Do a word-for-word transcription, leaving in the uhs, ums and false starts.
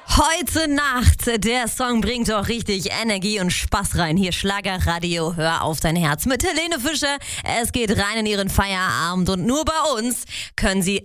Heute Nacht, der Song bringt doch richtig Energie und Spaß rein. Hier Schlagerradio, hör auf dein Herz mit Helene Fischer. Es geht rein in ihren Feierabend und nur bei uns können Sie